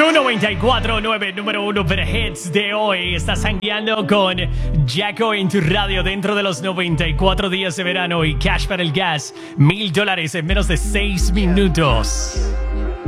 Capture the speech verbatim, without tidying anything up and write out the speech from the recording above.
Tu noventa y cuatro punto nueve, número uno para hits de hoy. Estás sangueando con Jacko en tu radio dentro de los noventa y cuatro días de verano y cash para el gas. Mil dólares en menos de seis minutos.